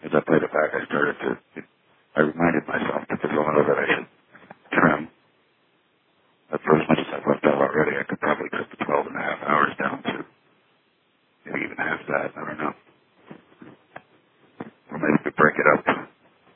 as I played it back, I reminded myself that there's a lot of it I should trim. But for as much as I've left out already, I could probably cut the 12 and a half hours down to maybe even half that. I don't know. Or maybe we could break it up